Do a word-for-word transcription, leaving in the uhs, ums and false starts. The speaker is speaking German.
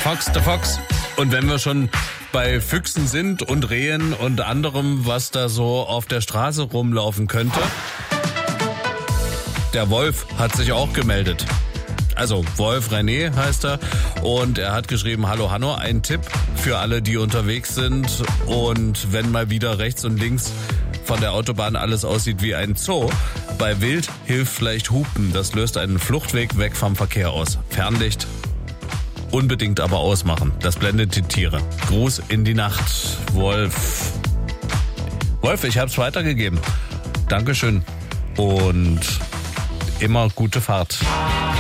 Fox the Fox. Und wenn wir schon bei Füchsen sind und Rehen und anderem, was da so auf der Straße rumlaufen könnte, der Wolf hat sich auch gemeldet. Also Wolf René heißt er und er hat geschrieben, hallo Hanno, ein Tipp für alle, die unterwegs sind und wenn mal wieder rechts und links von der Autobahn alles aussieht wie ein Zoo. Bei Wild hilft vielleicht Hupen, das löst einen Fluchtweg weg vom Verkehr aus. Fernlicht unbedingt aber ausmachen, das blendet die Tiere. Gruß in die Nacht, Wolf. Wolf, ich hab's weitergegeben. Dankeschön und immer gute Fahrt.